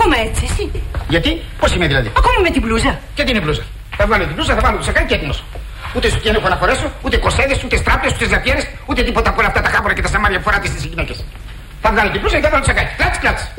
Ακόμα έτσι, εσύ. Γιατί, πώς είμαι δηλαδή? Ακόμα με την μπλούζα. Και τι είναι μπλούζα? Θα βάλω την μπλούζα, θα βάλω το σακάκι και έτοιμος. Ούτε σουτιέν έχω να φορέσω, ούτε κοσέδες, ούτε στράπλες, ούτε ζαφιέρες, ούτε τίποτα από όλα αυτά τα χάμπορα και τα σαμάρια που φοράτε στις γυναίκες. Θα βγάλω την μπλούζα και θα βάλω το σακάκι. Κλάτς, κλάτς.